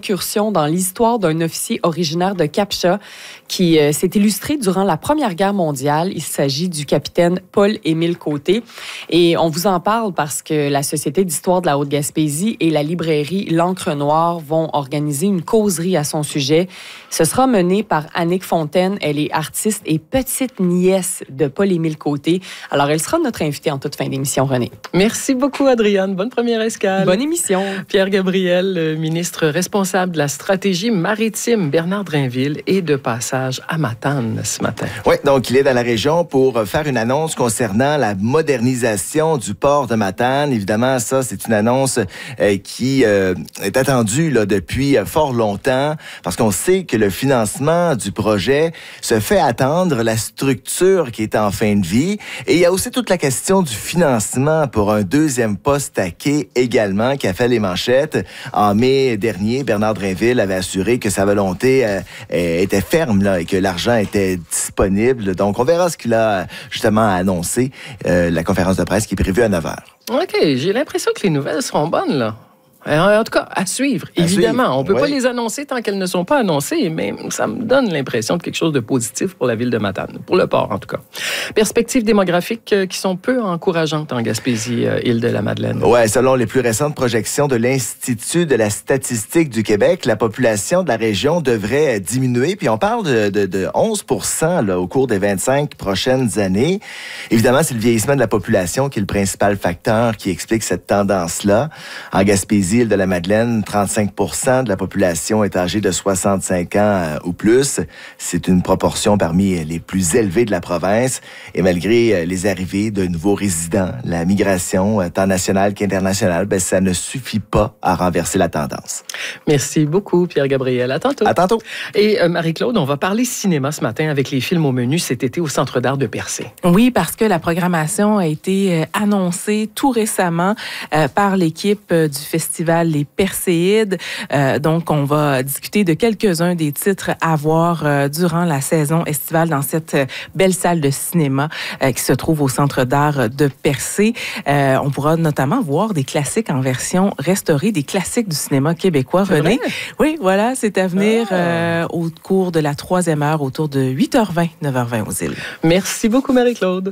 incursion dans l'histoire d'un officier originaire de Captcha qui s'est illustré durant la Première Guerre mondiale. Il s'agit du capitaine Paul-Émile Côté. Et on vous en parle parce que la Société d'histoire de la Haute-Gaspésie et la librairie L'Encre Noire vont organiser une causerie à son sujet. Ce sera mené par Annick Fontaine. Elle est artiste et petite nièce de Paul-Émile Côté. Alors, elle sera notre invitée en toute fin d'émission, René. Merci beaucoup, Adriane. Bonne première escale. Bonne émission. Pierre Gabriel, le ministre responsable de la stratégie maritime, Bernard Drinville, est de passage à Matane ce matin. Oui, donc il est dans la région pour faire une annonce concernant la modernisation du port de Matane. Évidemment, ça, c'est une annonce qui est attendue là, depuis fort longtemps parce qu'on sait que le financement du projet se fait attendre, la structure qui est en fin de vie. Et il y a aussi toute la question du financement pour un deuxième poste à quai également qui a fait les manchettes. En mai dernier, Bernard Drinville avait assuré que sa volonté était ferme là, et que l'argent était disponible. Donc, on verra ce qu'il a justement annoncé, la conférence de presse qui est prévue à 9h. OK, j'ai l'impression que les nouvelles seront bonnes, là. En tout cas, à suivre, évidemment. On ne peut pas les annoncer tant qu'elles ne sont pas annoncées, mais ça me donne l'impression de quelque chose de positif pour la ville de Matane, pour le port en tout cas. Perspectives démographiques qui sont peu encourageantes en Gaspésie, Île-de-la-Madeleine. Oui, selon les plus récentes projections de l'Institut de la statistique du Québec, la population de la région devrait diminuer, puis on parle de 11 % là, au cours des 25 prochaines années. Évidemment, c'est le vieillissement de la population qui est le principal facteur qui explique cette tendance-là. En Gaspésie, Île-de-la-Madeleine, 35 % de la population est âgée de 65 ans ou plus. C'est une proportion parmi les plus élevées de la province. Et malgré les arrivées de nouveaux résidents, la migration, tant nationale qu'internationale, ça ne suffit pas à renverser la tendance. Merci beaucoup, Pierre Gabriel. À tantôt. À tantôt. Et Marie-Claude, on va parler cinéma ce matin avec les films au menu cet été au Centre d'art de Percé. Oui, parce que la programmation a été annoncée tout récemment par l'équipe du festival Les Perséides. Donc, on va discuter de quelques-uns des titres à voir durant la saison estivale dans cette belle salle de cinéma qui se trouve au Centre d'art de Percé. On pourra notamment voir des classiques en version restaurée, des classiques du cinéma québécois. René? Oui, voilà, c'est à venir au cours de la 3e heure, autour de 8h20, 9h20 aux îles. Merci beaucoup, Marie-Claude.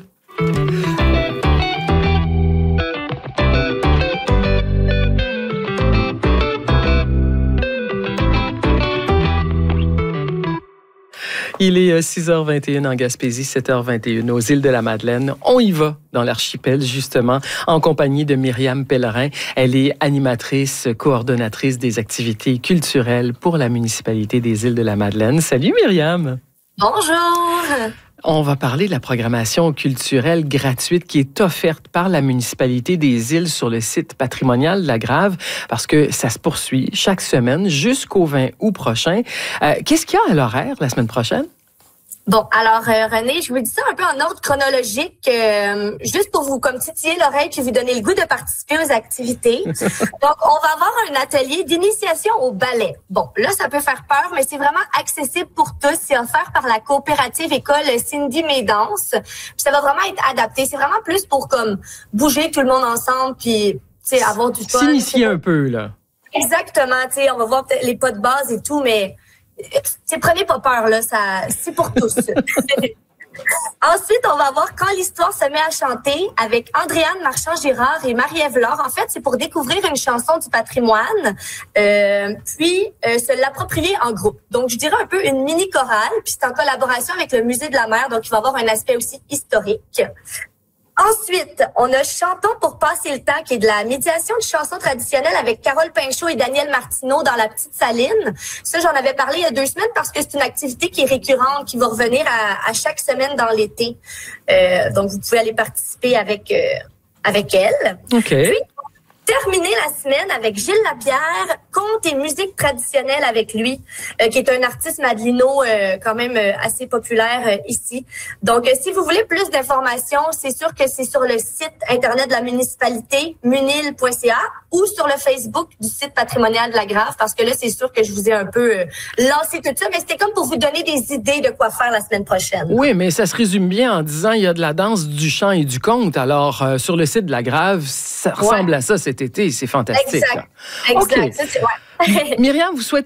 Il est 6h21 en Gaspésie, 7h21 aux îles de la Madeleine. On y va dans l'archipel, justement, en compagnie de Myriam Pellerin. Elle est animatrice, coordonnatrice des activités culturelles pour la municipalité des îles de la Madeleine. Salut Myriam! Bonjour! On va parler de la programmation culturelle gratuite qui est offerte par la municipalité des îles sur le site patrimonial de la Grave parce que ça se poursuit chaque semaine jusqu'au 20 août prochain. Qu'est-ce qu'il y a à l'horaire la semaine prochaine? Bon, alors René, je vous dis ça un peu en ordre chronologique, juste pour vous comme titiller l'oreille puis vous donner le goût de participer aux activités. Donc, on va avoir un atelier d'initiation au ballet. Bon, là, ça peut faire peur, mais c'est vraiment accessible pour tous. C'est offert par la coopérative école Cindy Médance. Puis ça va vraiment être adapté. C'est vraiment plus pour comme bouger tout le monde ensemble puis avoir du fun. S'initier un peu, là. Exactement, on va voir peut-être les pas de base et tout, mais prenez pas peur, là, c'est pour tous. Ensuite, on va voir Quand l'histoire se met à chanter avec Andréane Marchand-Girard et Marie-Ève Laure. En fait, c'est pour découvrir une chanson du patrimoine, puis se l'approprier en groupe. Donc, je dirais un peu une mini-chorale, puis c'est en collaboration avec le Musée de la Mer, donc il va avoir un aspect aussi historique. Ensuite, on a Chantons pour passer le temps, qui est de la médiation de chansons traditionnelles avec Carole Pinchot et Daniel Martineau dans la Petite Saline. Ça, j'en avais parlé il y a 2 semaines parce que c'est une activité qui est récurrente, qui va revenir à chaque semaine dans l'été. Donc, vous pouvez aller participer avec elle. OK. Puis, terminer la semaine avec Gilles Lapierre, contes et musique traditionnelle avec lui, qui est un artiste madelino quand même assez populaire ici. Donc, si vous voulez plus d'informations, c'est sûr que c'est sur le site Internet de la municipalité, munil.ca, ou sur le Facebook du site patrimonial de la Grave, parce que là, c'est sûr que je vous ai un peu lancé tout ça, mais c'était comme pour vous donner des idées de quoi faire la semaine prochaine. Oui, mais ça se résume bien en disant il y a de la danse, du chant et du conte. Alors, sur le site de la Grave, ça ressemble à ça cet été. C'est fantastique. Exact. Okay. Ça, c'est, ouais. Myriam, vous souhaitez